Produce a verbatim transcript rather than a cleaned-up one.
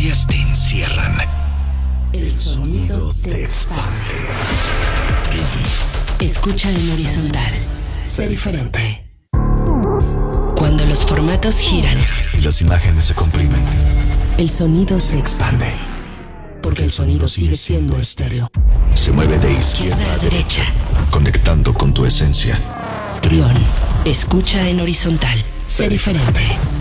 pantallas te encierran. El sonido te expande. Escucha en horizontal. Sé diferente. Cuando los formatos giran Y las imágenes se comprimen. el sonido se expande. Porque el sonido sigue siendo estéreo. Se mueve de izquierda a derecha, conectando con tu esencia. Trión. Escucha en horizontal. Sé diferente.